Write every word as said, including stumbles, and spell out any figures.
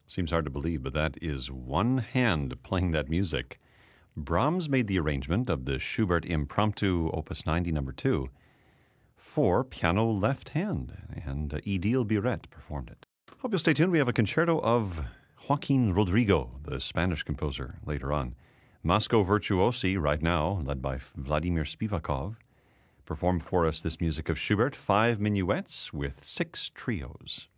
Seems hard to believe, but that is one hand playing that music. Brahms made the arrangement of the Schubert Impromptu Opus ninety number two for piano left hand, and uh, Idil Biret performed it. Hope you'll stay tuned. We have a concerto of Joaquin Rodrigo, the Spanish composer, later on. Moscow Virtuosi, right now, led by Vladimir Spivakov, performed for us this music of Schubert, five minuets with six trios.